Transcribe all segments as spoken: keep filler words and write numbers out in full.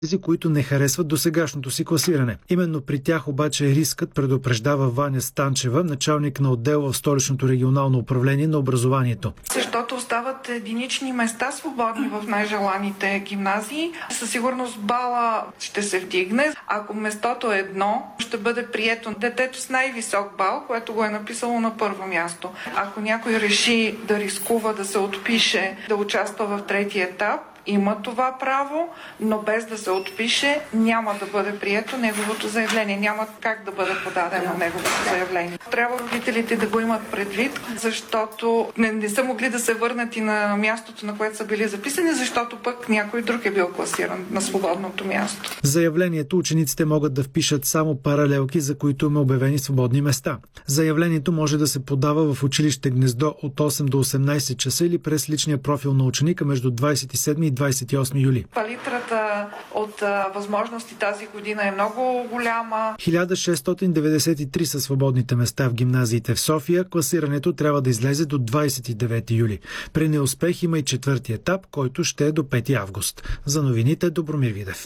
тези, които не харесват досегашното си класиране. Именно при тях обаче е рискът, предупреждава Ваня Станчева, началник на отдел в Столичното регионално управление на образованието. Защото остават единични места свободни в най-желаните гимназии. Със сигурност бала ще се вдигне. Ако местото е едно, ще бъде прието детето с най-висок бал, което го е написало на първо място. Ако някой реши да рискува да се отпише, да участва в третия етап, има това право, но без да се отпише, няма да бъде прието неговото заявление. Няма как да бъде подадено неговото заявление. Трябва родителите да го имат предвид, защото не, не са могли да се върнат и на мястото, на което са били записани, защото пък някой друг е бил класиран на свободното място. В заявлението учениците могат да впишат само паралелки, за които има обявени свободни места. Заявлението може да се подава в училище Гнездо от осем до осемнайсет часа или през личния профил на ученика между двайсет и седми и двайсет и осми юли. Палитрата от а, възможности тази година е много голяма. хиляда шестстотин деветдесет и три са свободните места в гимназиите в София. Класирането трябва да излезе до двайсет и девети юли. При неуспех има и четвърти етап, който ще е до пети август. За новините Добромир Видев.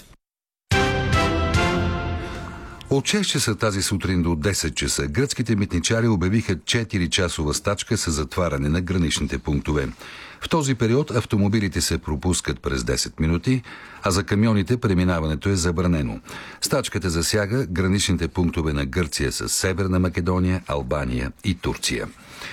От шест часа тази сутрин до десет часа гръцките митничари обявиха четири часова стачка с затваряне на граничните пунктове. В този период автомобилите се пропускат през десет минути, а за камионите преминаването е забранено. Стачката засяга граничните пунктове на Гърция с Северна Македония, Албания и Турция.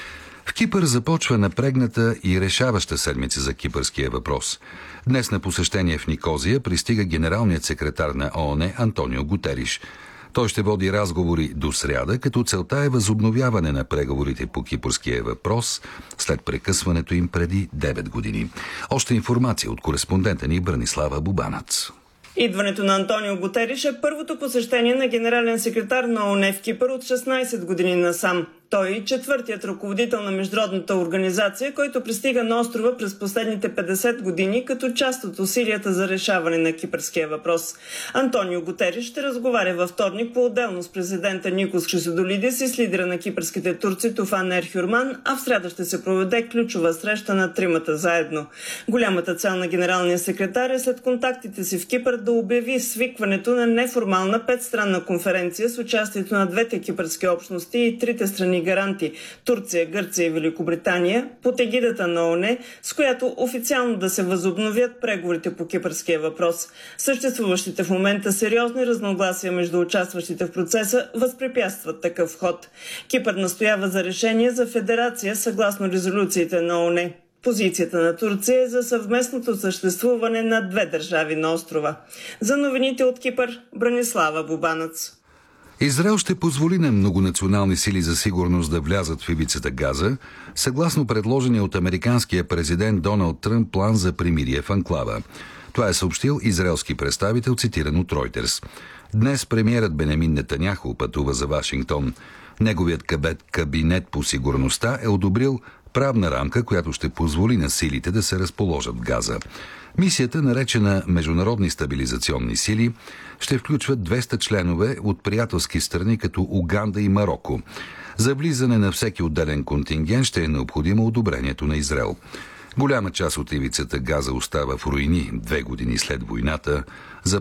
В Кипър започва напрегната и решаваща седмица за кипърския въпрос. Днес на посещение в Никозия пристига генералният секретар на ООН Антонио Гутериш. Той ще води разговори до сряда, като целта е възобновяване на преговорите по кипърския въпрос след прекъсването им преди девет години. Още информация от кореспондента ни Бранислава Бубанац. Идването на Антонио Гутериш е първото посещение на генерален секретар на ООН в Кипър от шестнайсет години насам. Той е четвъртият ръководител на международната организация, който пристига на острова през последните петдесет години като част от усилията за решаване на кипърския въпрос. Антонио Гутериш ще разговаря във вторник по-отделно с президента Никос Хрисодолидис и с лидера на кипърските турци Туфан Ерхюрман, а в сряда ще се проведе ключова среща на тримата заедно. Голямата цел на генералния секретар е след контактите си в Кипър да обяви свикването на неформална петстранна конференция с участието на двете кипърски общности и трите страни гаранти – Турция, Гърция и Великобритания, под егидата на ООН, с която официално да се възобновят преговорите по кипърския въпрос. Съществуващите в момента сериозни разногласия между участващите в процеса възпрепятстват такъв ход. Кипър настоява за решение за федерация съгласно резолюциите на ООН. Позицията на Турция е за съвместното съществуване на две държави на острова. За новините от Кипър, Бранислава Бубанац. Израел ще позволи на многонационални сили за сигурност да влязат в ивицата Газа, съгласно предложения от американския президент Доналд Тръмп план за примирие в анклава. Това е съобщил израелски представител, цитиран от Ройтерс. Днес премиерът Бенямин Нетаняху пътува за Вашингтон. Неговият кабинет по сигурността е одобрил правна рамка, която ще позволи на силите да се разположат в Газа. Мисията, наречена Международни стабилизационни сили, ще включва двеста членове от приятелски страни като Уганда и Мароко. За влизане на всеки отделен контингент ще е необходимо одобрението на Израел. Голяма част от ивицата Газа остава в руини две години след войната. За